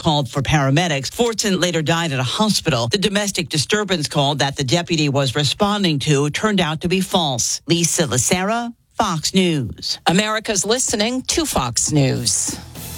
called for paramedics. Fortson later died at a hospital. The domestic disturbance call that the deputy was responding to turned out to be false. Lisa Lacera, Fox News. America's listening to Fox News.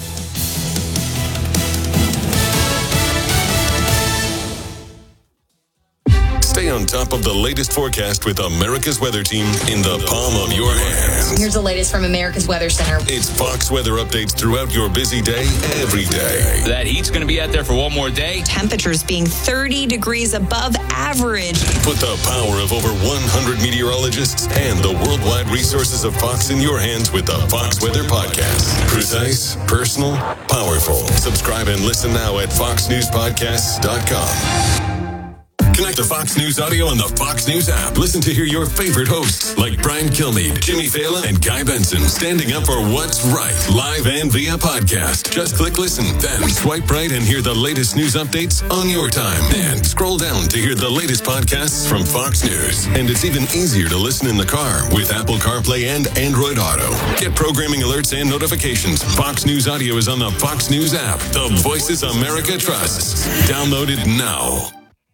Stay on top of the latest forecast with America's Weather Team in the palm of your hands. Here's the latest from America's Weather Center. It's Fox weather updates throughout your busy day, every day. That heat's going to be out there for one more day. Temperatures being 30 degrees above average. Put the power of over 100 meteorologists and the worldwide resources of Fox in your hands with the Fox Weather Podcast. Precise, personal, powerful. Subscribe and listen now at foxnewspodcasts.com. Connect to Fox News Audio on the Fox News app. Listen to hear your favorite hosts like Brian Kilmeade, Jimmy Fallon, and Guy Benson standing up for what's right, live and via podcast. Just click listen, then swipe right and hear the latest news updates on your time. And scroll down to hear the latest podcasts from Fox News. And it's even easier to listen in the car with Apple CarPlay and Android Auto. Get programming alerts and notifications. Fox News Audio is on the Fox News app. The voices America trusts. Download it now.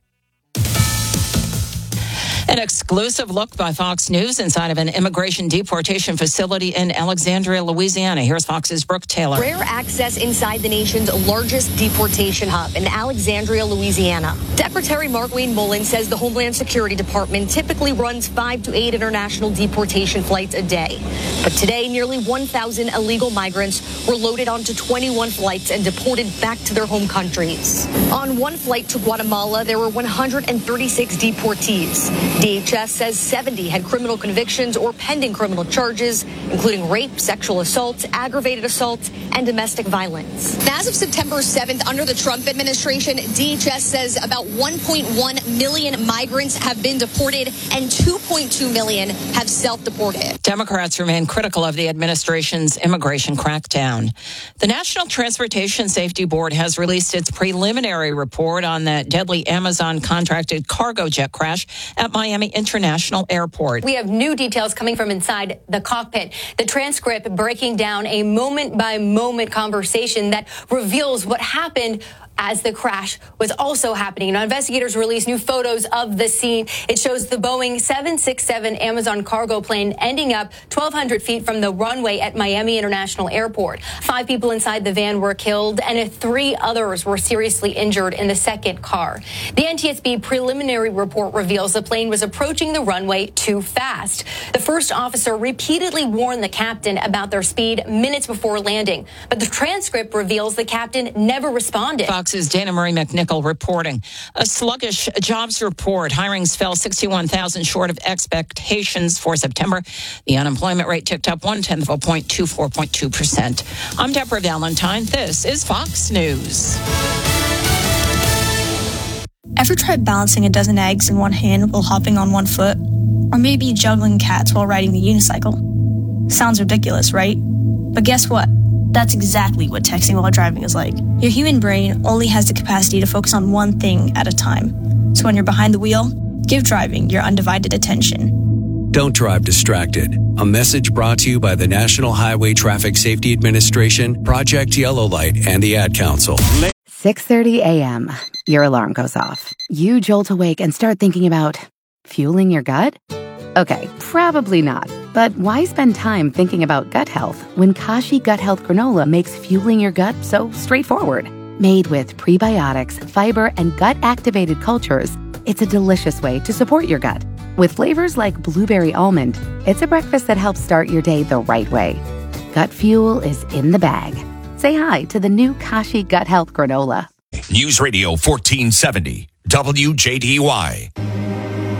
An exclusive look by Fox News inside of an immigration deportation facility in Alexandria, Louisiana. Here's Fox's Brooke Taylor. Rare access inside the nation's largest deportation hub in Alexandria, Louisiana. Secretary Markwayne Mullin says the Homeland Security Department typically runs 5 to 8 international deportation flights a day. But today, nearly 1,000 illegal migrants were loaded onto 21 flights and deported back to their home countries. On one flight to Guatemala, there were 136 deportees. DHS says 70 had criminal convictions or pending criminal charges, including rape, sexual assault, aggravated assault, and domestic violence. As of September 7th, under the Trump administration, DHS says about 1.1 million migrants have been deported and 2.2 million have self-deported. Democrats remain critical of the administration's immigration crackdown. The National Transportation Safety Board has released its preliminary report on that deadly Amazon contracted cargo jet crash at Miami International Airport. We have new details coming from inside the cockpit. The transcript breaking down a moment-by-moment conversation that reveals what happened as the crash was also happening. Now, investigators released new photos of the scene. It shows the Boeing 767 Amazon cargo plane ending up 1,200 feet from the runway at Miami International Airport. 5 people inside the van were killed, and 3 others were seriously injured in the second car. The NTSB preliminary report reveals the plane was approaching the runway too fast. The first officer repeatedly warned the captain about their speed minutes before landing, but the transcript reveals the captain never responded. Fox's Dana Marie McNichol reporting. A sluggish jobs report. Hirings fell 61,000 short of expectations for September. The unemployment rate ticked up 0.1 of a point to 4.2%. I'm Deborah Valentine. This is Fox News. Ever tried balancing a dozen eggs in one hand while hopping on one foot? Or maybe juggling cats while riding the unicycle? Sounds ridiculous, right? But guess what? That's exactly what texting while driving is like. Your human brain only has the capacity to focus on one thing at a time. So when you're behind the wheel, give driving your undivided attention. Don't drive distracted. A message brought to you by the National Highway Traffic Safety Administration, Project Yellow Light, and the Ad Council. 6:30 a.m. Your alarm goes off. You jolt awake and start thinking about fueling your gut? Okay, probably not. But why spend time thinking about gut health when Kashi Gut Health Granola makes fueling your gut so straightforward? Made with prebiotics, fiber, and gut-activated cultures, it's a delicious way to support your gut. With flavors like blueberry almond, it's a breakfast that helps start your day the right way. Gut fuel is in the bag. Say hi to the new Kashi Gut Health Granola. News Radio 1470, WJDY.